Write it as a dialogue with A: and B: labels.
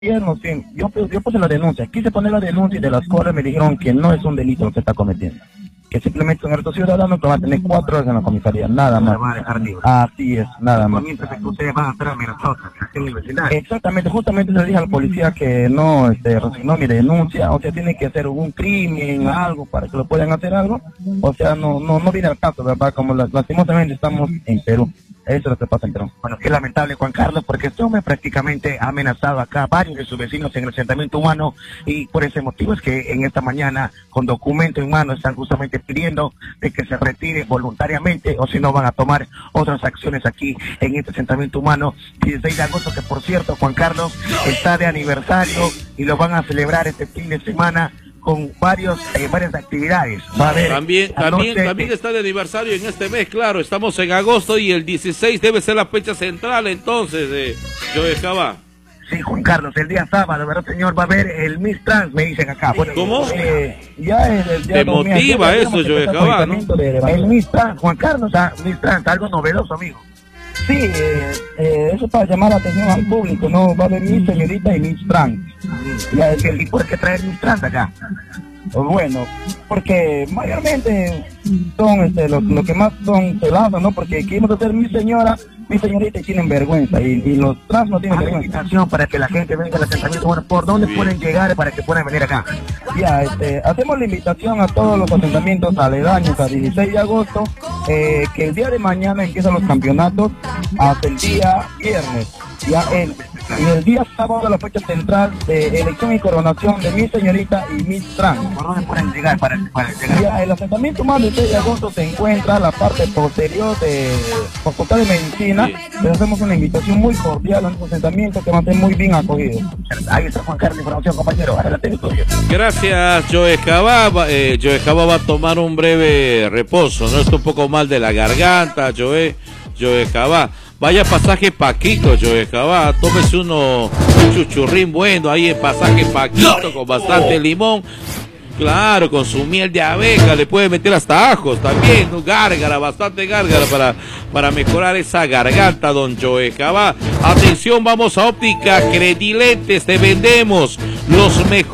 A: No sé, yo puse la denuncia, quise poner la denuncia y de las cuales me dijeron que no es un delito lo que está cometiendo, que simplemente un alto ciudadano que va a tener 4 horas en la comisaría, nada más. Así es, nada más.
B: Ustedes van a estar amenazados en el vecindario.
A: Exactamente, justamente le dije al policía que no resignó mi denuncia, o sea, tiene que hacer un crimen, algo, para que lo puedan hacer algo, o sea, no viene al caso, ¿verdad? Como lastimosamente estamos en Perú. Eso es lo que pasa en Perú.
B: Bueno, qué lamentable, Juan Carlos, porque este hombre prácticamente ha amenazado acá a varios de sus vecinos en el asentamiento humano, y por ese motivo es que en esta mañana, con documento en mano, están justamente pidiendo de que se retire voluntariamente, o si no van a tomar otras acciones aquí en este asentamiento humano. 16 de agosto, que por cierto, Juan Carlos, está de aniversario y lo van a celebrar este fin de semana con varias actividades. Va a haber
C: también está de aniversario en este mes, claro, estamos en agosto y el 16 debe ser la fecha central entonces, Joe Cabá.
B: Sí, Juan Carlos, el día sábado, ¿verdad, señor? Va a haber el Miss Trans, me dicen acá. Bueno,
C: ¿cómo?
A: Ya el día
C: te motiva eso, Joe Cabá, ¿no?
B: El Miss Trans, Juan Carlos, Miss Trans, algo novedoso, amigo.
A: Sí, eso para llamar la atención al público, ¿no? Va a haber Miss Señorita y Miss Trans.
B: ¿Y por qué traer Miss Trans acá?
A: Bueno, porque mayormente son lo que más son celados, ¿no? Porque queremos hacer mi señorita y tienen vergüenza, y los trans no tienen vergüenza.
B: Invitación para que la gente venga al asentamiento. Bueno, ¿por dónde pueden llegar para que puedan venir acá?
A: Ya, hacemos la invitación a todos los asentamientos aledaños a 16 de agosto, que el día de mañana empiezan los campeonatos hasta el día viernes. Ya en el día sábado, la fecha central de elección y coronación de mi señorita y Miss Trans.
B: ¿Por dónde pueden llegar para llegar?
A: Ya, el asentamiento humano del 6 de agosto se encuentra en la parte posterior de Facultad de Medicina.
C: Sí.
A: Les hacemos una invitación muy cordial a nuestro asentamiento que va a ser muy bien acogido.
B: Ahí está Juan Carlos, información, compañero. Adelante,
C: gracias, Joe Cabá. Joe Cabá va a tomar un breve reposo, no está un poco mal de la garganta, Joe Cabá. Vaya pasaje Paquito, Joe Cabá, tómese un chuchurrín bueno ahí en pasaje Paquito con bastante limón. Claro, con su miel de abeja, le puede meter hasta ajos también, ¿no? Gárgara, bastante gárgara para mejorar esa garganta, don Joe Cabá. Atención, vamos a Óptica Credilentes, te vendemos los mejores